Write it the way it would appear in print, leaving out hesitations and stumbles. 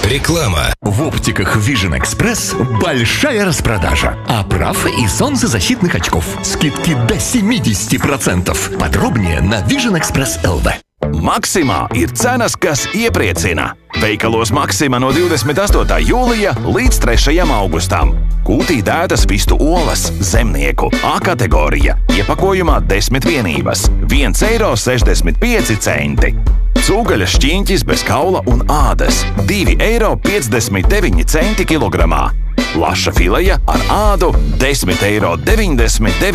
Реклама. В оптиках Vision Express большая распродажа оправ и солнцезащитных очков. Скидки до 70%. Подробнее на Vision Express LV. Maksimā ir cenas, kas iepriecina. Veikalos Maksima no 28. jūlija līdz 3. augustam. Kūtī dētas vistu olas, zemnieku, A kategorija, iepakojumā 10 vienības, 1,65 eiro. Cūgaļas šķiņķis bez kaula un ādas, 2,59 eiro kilogramā. Laša fileja ar ādu, 10,99 eiro